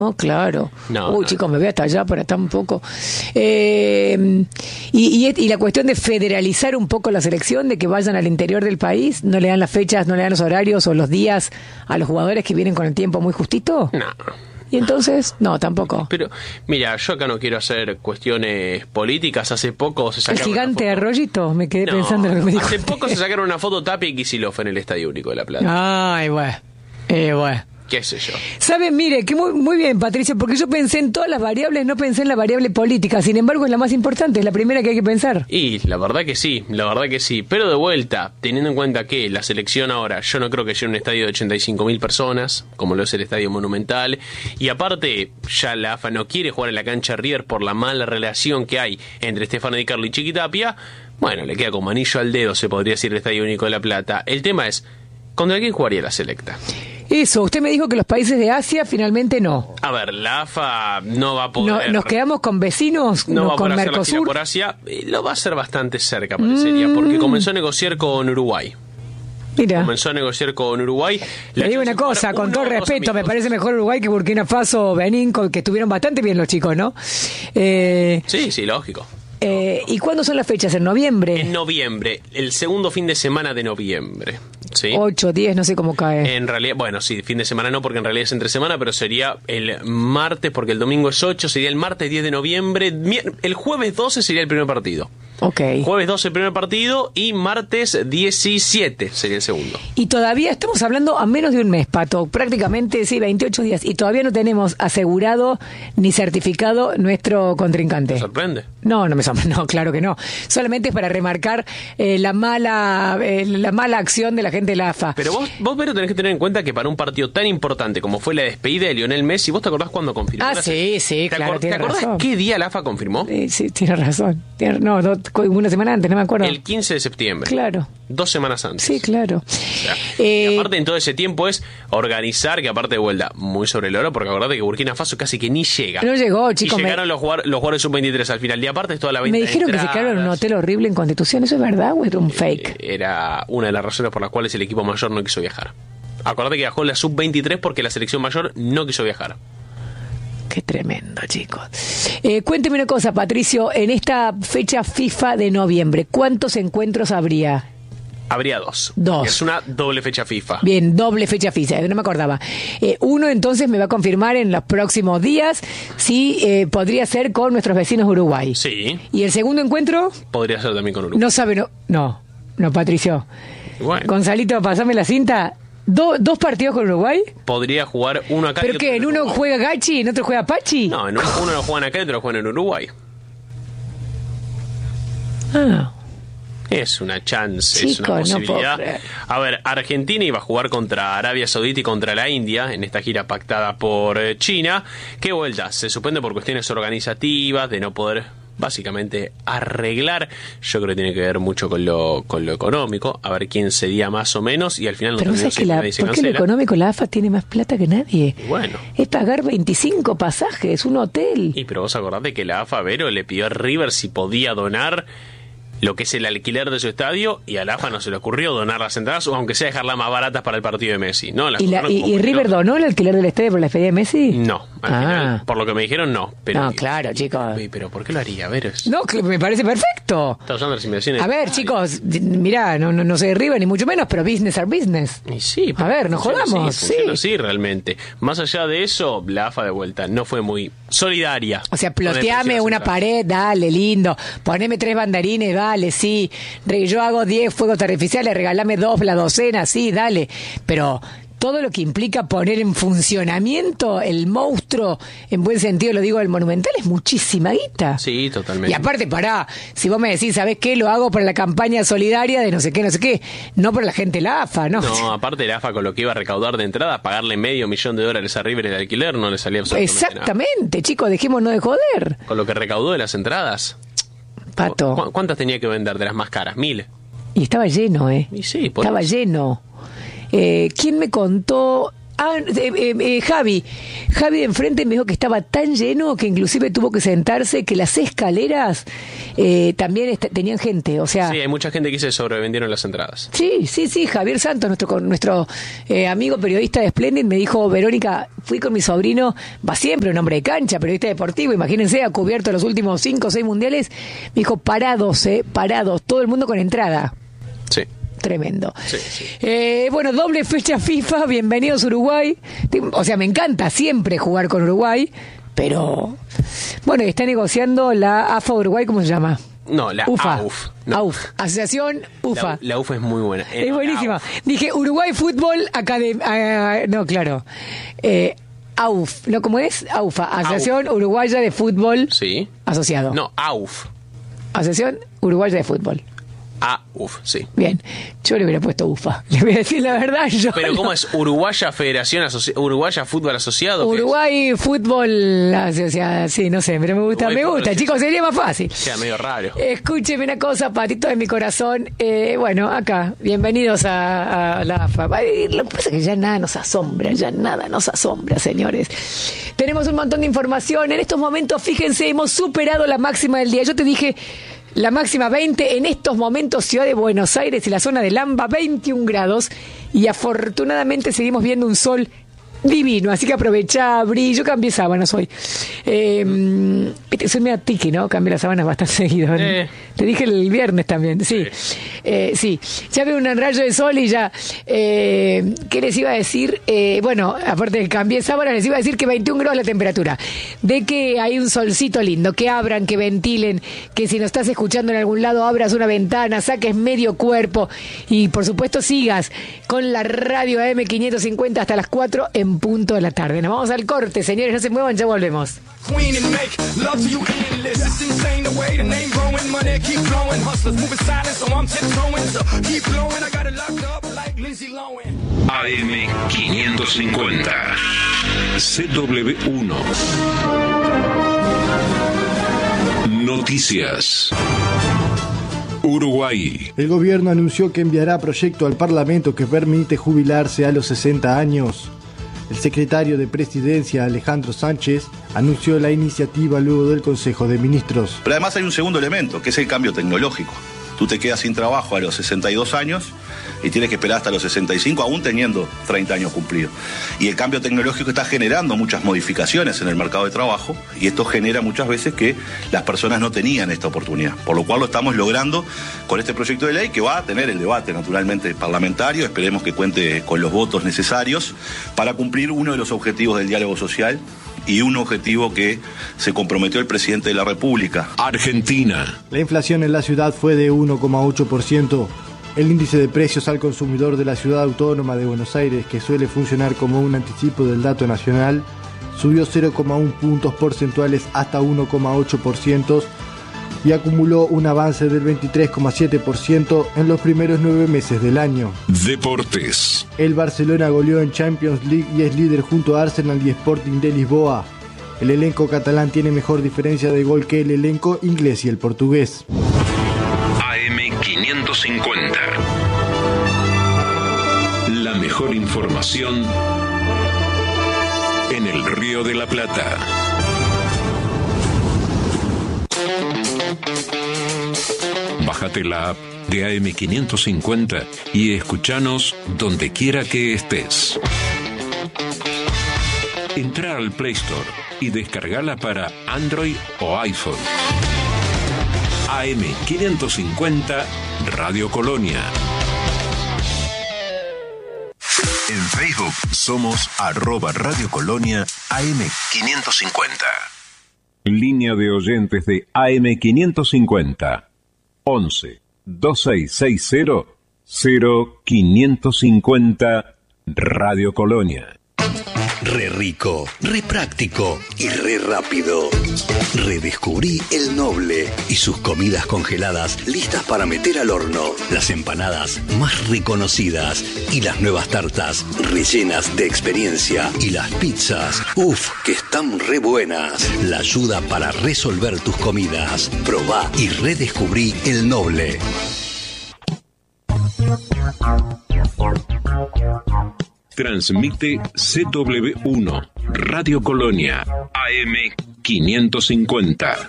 No, claro. No. Chicos, me voy hasta allá para estar un poco. Y la cuestión de federalizar un poco la selección, de que vayan al interior del país, no le dan las fechas, no le dan los horarios o los días a los jugadores que vienen con el tiempo muy justito. No. Y entonces, no, tampoco. Pero, mira, yo acá no quiero hacer cuestiones políticas. Hace poco se El sacaron gigante una foto. Arroyito, me quedé pensando en lo que me dijo. Hace poco se sacaron una foto Tapia y Kicillof en el Estadio Único de La Plata. Ay, bueno. ¿Qué sé yo? ¿Saben? Mire, que muy bien, Patricio, porque yo pensé en todas las variables, no pensé en la variable política. Sin embargo, es la más importante, es la primera que hay que pensar. Y la verdad que sí. Pero de vuelta, teniendo en cuenta que la selección ahora, yo no creo que llegue a un estadio de 85.000 personas, como lo es el Estadio Monumental. Y aparte, ya la AFA no quiere jugar en la cancha River por la mala relación que hay entre Stefano Di Carlo y Chiqui Tapia. Bueno, le queda como anillo al dedo, se podría decir, el Estadio Único de La Plata. El tema es, ¿contra quién jugaría la selecta? Eso, usted me dijo que los países de Asia finalmente no. A ver, la AFA no va a poder... No, nos quedamos con vecinos, no va a con poder hacer la gira Mercosur. por Asia. Lo va a hacer bastante cerca, parecería, porque comenzó a negociar con Uruguay. Mira, Comenzó a negociar con Uruguay. le digo una cosa, con todo respeto, me parece mejor Uruguay que Burkina Faso, Benín, que estuvieron bastante bien los chicos, ¿no? Sí, lógico. ¿Y cuándo son las fechas? ¿En noviembre? En noviembre, el segundo fin de semana de noviembre. ¿Sí? 8, 10, no sé cómo cae. En realidad, bueno, sí, fin de semana no, porque en realidad es entre semana, pero sería el martes, porque el domingo es 8, sería el martes 10 de noviembre. El jueves 12 sería el primer partido. Ok. Jueves 12 el primer partido y martes 17 sería el segundo. Y todavía estamos hablando a menos de un mes, Pato, prácticamente, sí, 28 días, y todavía no tenemos asegurado ni certificado nuestro contrincante. ¿Te sorprende? No, no, claro que no. Solamente es para remarcar la mala acción de la gente de la AFA. Pero vos pero tenés que tener en cuenta que para un partido tan importante como fue la despedida de Lionel Messi, ¿vos te acordás cuándo confirmó? Sí, claro, ¿Te acordás razón. qué día la AFA confirmó? Sí, tienes razón. Una semana antes, no me acuerdo. El 15 de septiembre. Claro. 2 semanas antes. Sí, claro. O sea, y aparte en todo ese tiempo es organizar, que aparte de vuelta, muy sobre el oro, porque acordate que Burkina Faso casi que ni llega. No llegó, chicos. Y llegaron los jugadores sub-23 al final. Y aparte es toda la venta. Me dijeron que se quedaron en un hotel horrible en Constitución. ¿Eso es verdad o era un fake? Era una de las razones por las cuales el equipo mayor no quiso viajar. Acordate que viajó la sub-23 porque la selección mayor no quiso viajar. Qué tremendo, chicos. Cuénteme una cosa, Patricio. En esta fecha FIFA de noviembre, ¿cuántos encuentros habría? Habría 2. Dos. Es una doble fecha FIFA. Bien, doble fecha FIFA, no me acordaba. Uno entonces me va a confirmar en los próximos días si podría ser con nuestros vecinos Uruguay. Sí. ¿Y el segundo encuentro? Podría ser también con Uruguay. No sabe, no, Patricio. Bueno. Gonzalito, pasame la cinta. ¿Dos partidos con Uruguay? Podría jugar uno acá. ¿Pero qué? ¿En uno juega Gachi y en otro juega Pachi? No, en uno lo juegan acá y otro lo juegan en Uruguay. Ah. Es una chance, Chico, es una posibilidad. no puedo creer. A ver, Argentina iba a jugar contra Arabia Saudita y contra la India en esta gira pactada por China. ¿Qué vuelta? Se suspende por cuestiones organizativas, de no poder básicamente arreglar. Yo creo que tiene que ver mucho con lo económico, a ver quién cedía más o menos, y al final no Pero terminó ¿sabes que siendo nadie se ¿por qué lo cancela. económico la AFA tiene más plata que nadie? Bueno. Es pagar 25 pasajes, un hotel. Y pero vos acordate que la AFA Vero le pidió a River si podía donar lo que es el alquiler de su estadio, y a la AFA no se le ocurrió donar las entradas, o aunque sea dejarlas más baratas para el partido de Messi. No, las donaron como ¿Y River no. donó el alquiler del estadio por la despedida de Messi? No, al final, por lo que me dijeron, no. Pero, No, claro, chicos. Pero ¿por qué lo haría? A ver, No, que me parece perfecto. está usando las inversiones. A ver, chicos, mirá, no soy de River ni mucho menos, pero business are business. Y sí, A ver, no funciona jodamos, así, funciona sí. así realmente. Más allá de eso, la AFA de vuelta no fue muy solidaria. O sea, con el ploteame precio una central. pared, dale, lindo. Poneme 3 banderines, dale, sí. Yo hago 10 fuegos artificiales, regalame 2 la docena, sí, dale. Pero todo lo que implica poner en funcionamiento el monstruo, en buen sentido lo digo, del Monumental, es muchísima guita. Sí, totalmente. Y aparte, si vos me decís, ¿sabés qué? Lo hago para la campaña solidaria de no sé qué, no por la gente de la AFA, ¿no? No, aparte la AFA con lo que iba a recaudar de entrada, pagarle $500,000 a River el alquiler, no le salía absolutamente Exactamente, chicos, dejémonos de joder. nada. Con lo que recaudó de las entradas, Pato. ¿cuántas tenía que vender de las más caras? 1.000. Y estaba lleno, Y sí, por Estaba eso. lleno. ¿Quién me contó Javi de enfrente me dijo que estaba tan lleno que inclusive tuvo que sentarse, que las escaleras también tenían gente, o sea... Sí, hay mucha gente que se sobrevendieron las entradas. Sí, Javier Santos, nuestro amigo periodista de Splendid, me dijo, Verónica, fui con mi sobrino, va siempre un hombre de cancha, periodista deportivo, imagínense, ha cubierto los últimos 5 o 6 mundiales, me dijo, parados, todo el mundo con entrada. Sí. Tremendo. Sí. Bueno, doble fecha FIFA, bienvenidos Uruguay. O sea, me encanta siempre jugar con Uruguay, pero bueno, está negociando la AFA Uruguay, ¿cómo se llama? No, la UFA. AUF. No. AUF, Asociación UFA. La UFA es muy buena. Es buenísima. Dije Uruguay Fútbol Academia. No, claro. AUF, ¿no? ¿Cómo es? AUFA, Asociación Uruguaya de Fútbol. Sí. Asociado. No, AUF. Asociación Uruguaya de Fútbol. Sí. Bien, yo le hubiera puesto UFA. Le voy a decir la verdad. Pero ¿cómo es? ¿Uruguaya Federación Uruguaya Fútbol Asociado? Uruguay Fútbol Asociado. Sí, no sé, pero me gusta, chicos, sería más fácil. Sea medio raro. Escúcheme una cosa, patito de mi corazón. Bueno, acá, bienvenidos a la AFA. Lo que pasa es que ya nada nos asombra, señores. Tenemos un montón de información. En estos momentos, fíjense, hemos superado la máxima del día. Yo te dije... La máxima 20, en estos momentos Ciudad de Buenos Aires y la zona de Lamba 21 grados y afortunadamente seguimos viendo un sol divino, así que aprovechá, brillo, cambié sábanas hoy. Soy medio tiki, ¿no? Cambié las sábanas bastante seguido. Te dije el viernes también, sí. Sí, ya veo un rayo de sol y ya. ¿Qué les iba a decir? Bueno, aparte de que cambié sábanas, les iba a decir que 21 grados la temperatura. De que hay un solcito lindo, que abran, que ventilen, que si nos estás escuchando en algún lado, abras una ventana, saques medio cuerpo y por supuesto sigas con la radio AM550 hasta las 4 en punto de la tarde. Nos vamos al corte, señores, no se muevan, ya volvemos. AM550 CW1 Noticias. Uruguay. El gobierno anunció que enviará proyecto al Parlamento que permite jubilarse a los 60 años. El secretario de Presidencia, Alejandro Sánchez, anunció la iniciativa luego del Consejo de Ministros. Pero además hay un segundo elemento, que es el cambio tecnológico. Tú te quedas sin trabajo a los 62 años y tienes que esperar hasta los 65, aún teniendo 30 años cumplidos. Y el cambio tecnológico está generando muchas modificaciones en el mercado de trabajo y esto genera muchas veces que las personas no tenían esta oportunidad. Por lo cual lo estamos logrando con este proyecto de ley que va a tener el debate naturalmente parlamentario. Esperemos que cuente con los votos necesarios para cumplir uno de los objetivos del diálogo social y un objetivo que se comprometió el presidente de la República. Argentina. La inflación en la ciudad fue de 1,8%. El índice de precios al consumidor de la Ciudad Autónoma de Buenos Aires, que suele funcionar como un anticipo del dato nacional, subió 0,1 puntos porcentuales hasta 1,8% y acumuló un avance del 23,7% en los primeros 9 meses del año. Deportes. El Barcelona goleó en Champions League y es líder junto a Arsenal y Sporting de Lisboa. El elenco catalán tiene mejor diferencia de gol que el elenco inglés y el portugués. AM550. La mejor información en el Río de la Plata. Bájate la app de AM550 y escuchanos donde quiera que estés. Entra al Play Store y descargala para Android o iPhone. AM550 Radio Colonia. En Facebook somos @Radio Colonia AM550. Línea de oyentes de AM550. 11 2660 0550 Radio Colonia. Re rico, re práctico y re rápido. Redescubrí El Noble y sus comidas congeladas listas para meter al horno. Las empanadas más reconocidas y las nuevas tartas rellenas de experiencia. Y las pizzas, que están re buenas. La ayuda para resolver tus comidas. Probá y redescubrí El Noble. Transmite CW1, Radio Colonia, AM 550.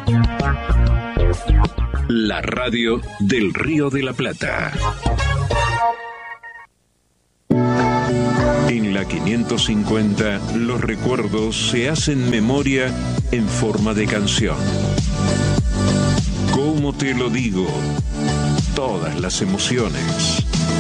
La radio del Río de la Plata. En la 550, los recuerdos se hacen memoria en forma de canción. ¿Cómo te lo digo? Todas las emociones.